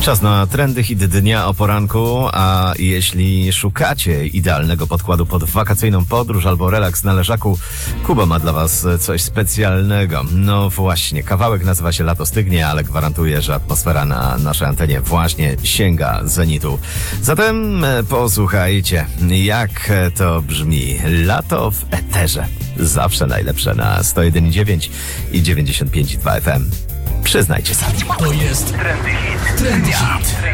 Czas na trendy hit dnia o poranku, a jeśli szukacie idealnego podkładu pod wakacyjną podróż albo relaks na leżaku, Kuba ma dla was coś specjalnego. No właśnie, kawałek nazywa się Lato stygnie, ale gwarantuję, że atmosfera na naszej antenie właśnie sięga zenitu. Zatem posłuchajcie, jak to brzmi. Lato w eterze. Zawsze najlepsze na 101,9 i 95,2 FM. Przyznajcie sami. To jest Trendy Hit.